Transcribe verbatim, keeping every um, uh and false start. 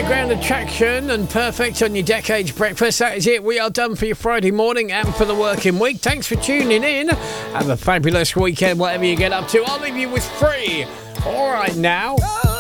Fairground Attraction and Perfect on your Decades Breakfast. That is it. We are done for your Friday morning and for the working week. Thanks for tuning in. Have a fabulous weekend, whatever you get up to. I'll leave you with Free. All right now.